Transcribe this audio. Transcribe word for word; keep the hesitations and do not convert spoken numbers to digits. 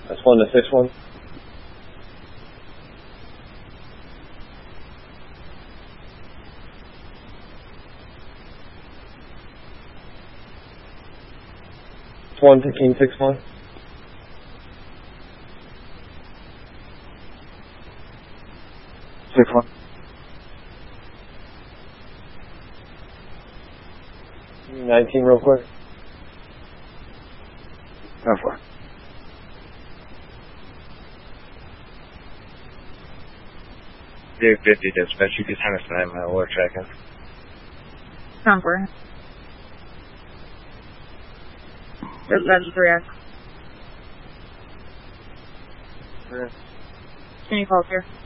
That's one to six one. It's one to King six one. Six one. Nineteen real quick. Ten four. Dave fifty dispatch, you can send us an email, we're checking. Ten four. That's three X. Okay. Can you call us here?